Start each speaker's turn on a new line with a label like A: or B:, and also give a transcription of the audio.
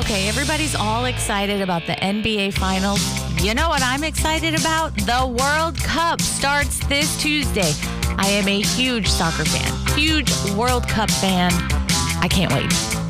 A: Okay, everybody's all excited about the NBA Finals. You know what I'm excited about? The World Cup starts this Tuesday. I am a huge soccer fan, huge World Cup fan. I can't wait.